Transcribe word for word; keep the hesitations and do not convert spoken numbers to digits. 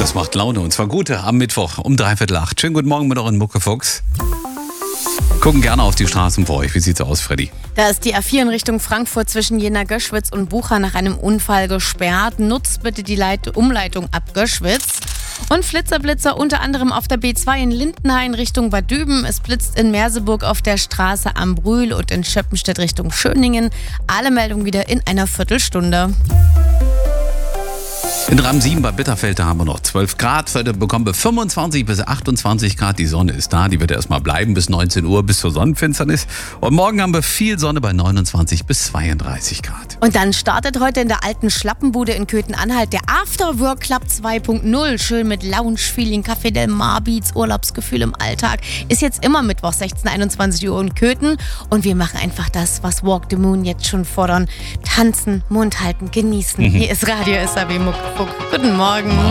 Das macht Laune und zwar gute am Mittwoch um dreiviertel acht. Schönen guten Morgen mit euren Muckefuchs. Gucken gerne auf die Straßen vor euch. Wie sieht's aus, Freddy? Da ist die A vier in Richtung Frankfurt zwischen Jena-Göschwitz und Bucha nach einem Unfall gesperrt. Nutzt bitte die Leit- Umleitung ab Göschwitz. Und Flitzer-Blitzer unter anderem auf der B zwei in Lindenhain Richtung Bad Düben. Es blitzt in Merseburg auf der Straße am Brühl und in Schöppenstedt Richtung Schöningen. Alle Meldungen wieder in einer Viertelstunde. In Ram sieben bei Bitterfeld, da haben wir noch zwölf Grad. Heute bekommen wir fünfundzwanzig bis achtundzwanzig Grad. Die Sonne ist da, die wird erstmal bleiben bis neunzehn Uhr, bis zur Sonnenfinsternis. Und morgen haben wir viel Sonne bei neunundzwanzig bis zweiunddreißig Grad. Und dann startet heute in der alten Schlappenbude in Köthen-Anhalt der Afterwork Club zwei Punkt null. Schön mit Lounge-Feeling, Café Del Mar Beats, Urlaubsgefühl im Alltag. Ist jetzt immer Mittwoch, sechzehn, einundzwanzig Uhr in Köthen. Und wir machen einfach das, was Walk the Moon jetzt schon fordern. Tanzen, Mund halten, genießen. Mhm. Hier ist Radio S A B Muckefuck. Guten Morgen.